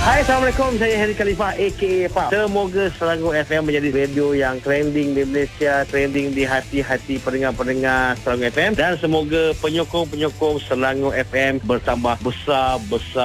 Hai, Assalamualaikum. Saya Harry Khalifah aka Pak. Semoga Selangor FM menjadi radio yang trending di Malaysia, trending di hati-hati pendengar-pendengar Selangor FM, dan semoga penyokong-penyokong Selangor FM bertambah besar